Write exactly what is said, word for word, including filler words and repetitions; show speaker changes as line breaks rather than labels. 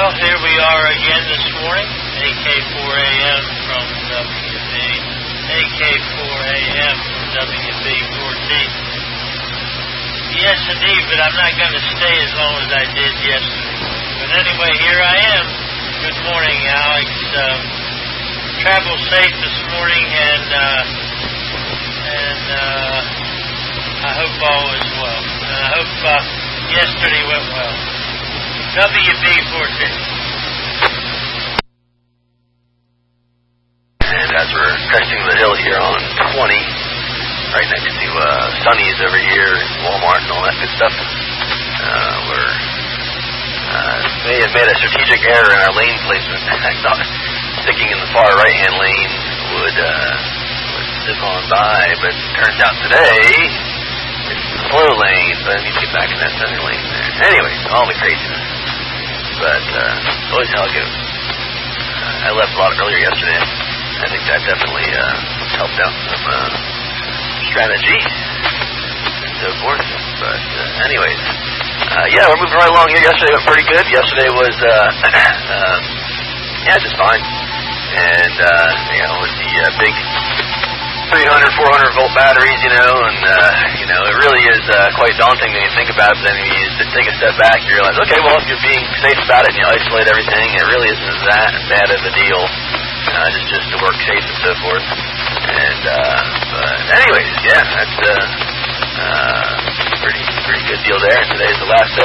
Well, here we are again this morning, A K four A M from W B, A K four A M from W B fourteen. Yes, indeed, but I'm not going to stay as long as I did yesterday. But anyway, here I am. Good morning, Alex. Uh, travel safe this morning, and uh, and uh, I hope all is well. And I hope uh, yesterday went well. W B fourteen.
And as we're cresting the hill here on twenty, right next to uh, Sonny's over here, Walmart and all that good stuff, uh, we're uh, may have made a strategic error in our lane placement. I thought sticking in the far right-hand lane would, uh, would zip on by, but it turns out today it's the slow lane, so I need to get back in that center lane there. Anyway, all the craziness. But uh, always how it goes. Uh, I left a lot earlier yesterday. I think that definitely uh, helped out some uh, strategy and so forth. But uh, anyways, uh, yeah, we're moving right along here. Yesterday went pretty good. Yesterday was, uh, uh, yeah, just fine. And, uh, you know, with the uh, big three hundred, four hundred volt batteries, you know, and, uh, you know, it really is uh, quite daunting when you think about it. Then you take a step back, you realize, okay, well, if you're being safe about it and you isolate everything, it really isn't that bad of a deal. Uh, just, just to work safe and so forth. And, uh, but anyways, yeah, that's, uh, uh, pretty, pretty good deal there. Today's the last day.